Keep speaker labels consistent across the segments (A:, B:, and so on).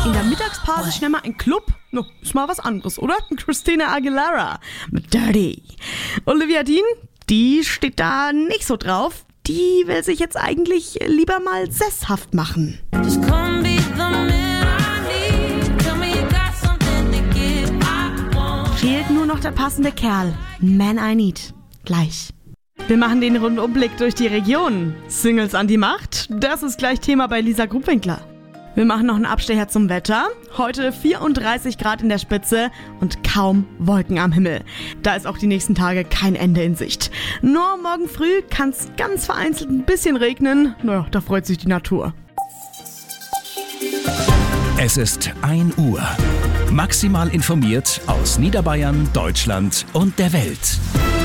A: In der Mittagspause schnell mal ein Club. No, ist mal was anderes, oder? Christina Aguilera mit Dirty. Olivia Dean, die steht da nicht so drauf. Die will sich jetzt eigentlich lieber mal sesshaft machen. Fehlt nur noch der passende Kerl. Man I Need. Gleich. Wir machen den Rundumblick durch die Region. Singles an die Macht, das ist gleich Thema bei Lisa Grubwinkler. Wir machen noch einen Abstecher zum Wetter. Heute 34 Grad in der Spitze und kaum Wolken am Himmel. Da ist auch die nächsten Tage kein Ende in Sicht. Nur morgen früh kann es ganz vereinzelt ein bisschen regnen. Naja, da freut sich die Natur.
B: Es ist 1 Uhr. Maximal informiert aus Niederbayern, Deutschland und der Welt.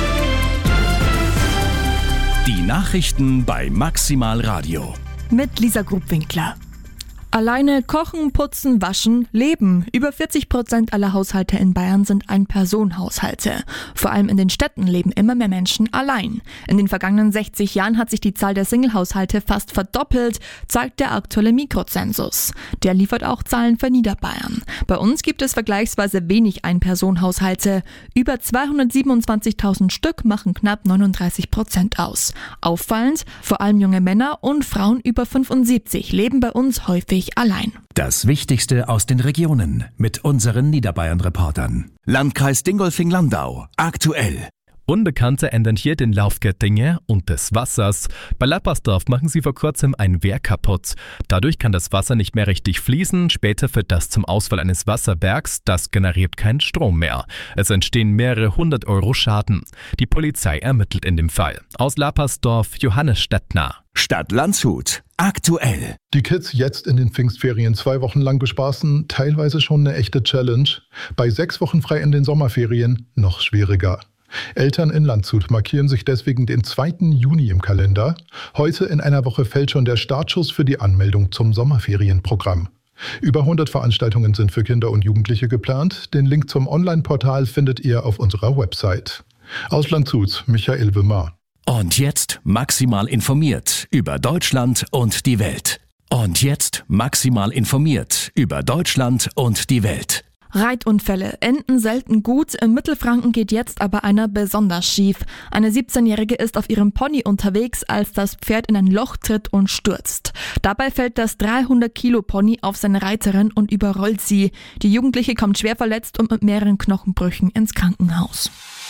B: Die Nachrichten bei Maximal Radio.
C: Mit Lisa Grubwinkler. Alleine kochen, putzen, waschen, leben. Über 40% aller Haushalte in Bayern sind Ein-Personen-Haushalte. Vor allem in den Städten leben immer mehr Menschen allein. In den vergangenen 60 Jahren hat sich die Zahl der Single-Haushalte fast verdoppelt, zeigt der aktuelle Mikrozensus. Der liefert auch Zahlen für Niederbayern. Bei uns gibt es vergleichsweise wenig Ein-Personen-Haushalte. Über 227.000 Stück machen knapp 39% aus. Auffallend, vor allem junge Männer und Frauen über 75 leben bei uns häufig allein.
B: Das Wichtigste aus den Regionen mit unseren Niederbayern-Reportern. Landkreis Dingolfing-Landau. Aktuell.
D: Unbekannte ändern hier den Lauf der Dinge und des Wassers. Bei Lappersdorf machen sie vor kurzem ein Wehr kaputt. Dadurch kann das Wasser nicht mehr richtig fließen. Später führt das zum Ausfall eines Wasserbergs. Das generiert keinen Strom mehr. Es entstehen mehrere 100 Euro Schaden. Die Polizei ermittelt in dem Fall. Aus Lappersdorf Johannes Stettner.
B: Stadt Landshut. Aktuell.
E: Die Kids jetzt in den Pfingstferien 2 Wochen lang bespaßen, teilweise schon eine echte Challenge. Bei 6 Wochen frei in den Sommerferien noch schwieriger. Eltern in Landshut markieren sich deswegen den 2. Juni im Kalender. Heute in einer Woche fällt schon der Startschuss für die Anmeldung zum Sommerferienprogramm. Über 100 Veranstaltungen sind für Kinder und Jugendliche geplant. Den Link zum Online-Portal findet ihr auf unserer Website. Aus Landshut, Michael Wimmer.
B: Und jetzt maximal informiert über Deutschland und die Welt. Und jetzt maximal informiert über Deutschland und die Welt.
C: Reitunfälle enden selten gut, in Mittelfranken geht jetzt aber einer besonders schief. Eine 17-Jährige ist auf ihrem Pony unterwegs, als das Pferd in ein Loch tritt und stürzt. Dabei fällt das 300-Kilo-Pony auf seine Reiterin und überrollt sie. Die Jugendliche kommt schwer verletzt und mit mehreren Knochenbrüchen ins Krankenhaus.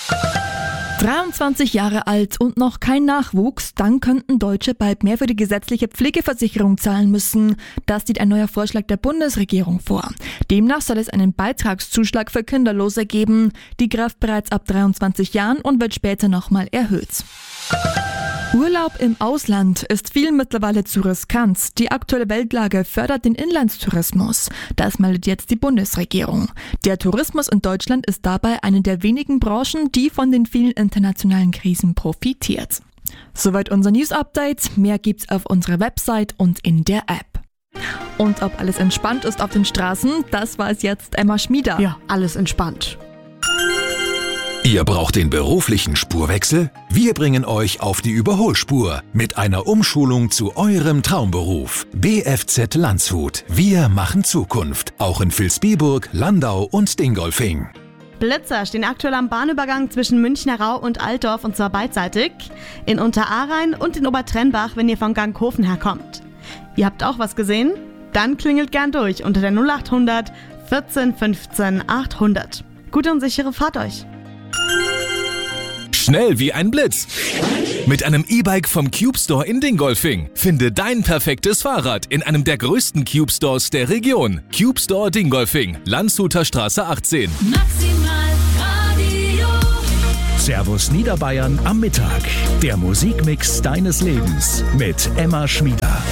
C: 23 Jahre alt und noch kein Nachwuchs, dann könnten Deutsche bald mehr für die gesetzliche Pflegeversicherung zahlen müssen. Das sieht ein neuer Vorschlag der Bundesregierung vor. Demnach soll es einen Beitragszuschlag für Kinderlose geben. Die greift bereits ab 23 Jahren und wird später nochmal erhöht. Urlaub im Ausland ist vielen mittlerweile zu riskant. Die aktuelle Weltlage fördert den Inlandstourismus. Das meldet jetzt die Bundesregierung. Der Tourismus in Deutschland ist dabei eine der wenigen Branchen, die von den vielen internationalen Krisen profitiert. Soweit unser News-Update. Mehr gibt's auf unserer Website und in der App. Und ob alles entspannt ist auf den Straßen, das weiß jetzt Emma Schmieder.
A: Ja, alles entspannt.
B: Ihr braucht den beruflichen Spurwechsel? Wir bringen euch auf die Überholspur mit einer Umschulung zu eurem Traumberuf. BFZ Landshut. Wir machen Zukunft. Auch in Vilsbiburg, Landau und Dingolfing.
A: Blitzer stehen aktuell am Bahnübergang zwischen Münchnerau und Altdorf und zwar beidseitig. In Unterahrein und in Obertrennbach, wenn ihr von Ganghofen herkommt. Ihr habt auch was gesehen? Dann klingelt gern durch unter der 0800 14 15 800. Gute und sichere Fahrt euch.
F: Schnell wie ein Blitz. Mit einem E-Bike vom Cube Store in Dingolfing. Finde dein perfektes Fahrrad in einem der größten Cube Stores der Region. Cube Store Dingolfing, Landshuter Straße 18.
G: Maximal Radio.
B: Servus Niederbayern am Mittag. Der Musikmix deines Lebens mit Emma Schmieder.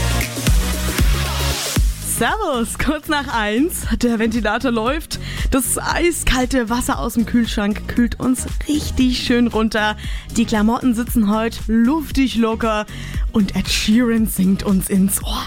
A: Servus, kurz nach 1. Der Ventilator läuft. Das eiskalte Wasser aus dem Kühlschrank kühlt uns richtig schön runter. Die Klamotten sitzen heute luftig locker. Und Ed Sheeran singt uns ins Ohr.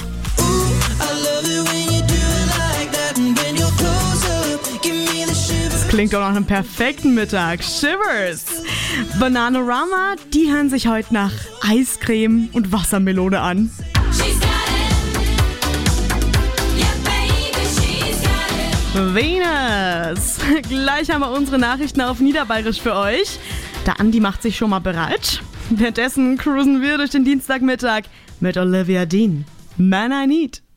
A: Das klingt doch nach einem perfekten Mittag. Shivers. Bananarama, die hören sich heute nach Eiscreme und Wassermelone an.
G: She's got it. Yeah, baby, she's got
A: Venus. Gleich haben wir unsere Nachrichten auf Niederbayerisch für euch. Der Andi macht sich schon mal bereit. Währenddessen cruisen wir durch den Dienstagmittag mit Olivia Dean. Man I Need.